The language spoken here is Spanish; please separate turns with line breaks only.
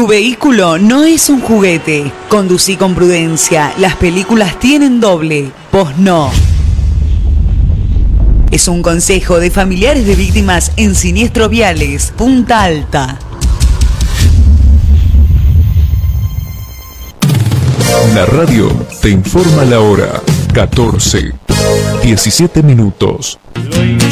vehículo no es un juguete. Conducí con prudencia. Las películas tienen doble. Vos no. Es un consejo de familiares de víctimas en siniestros viales. Punta Alta.
La radio te informa la hora. 14:17.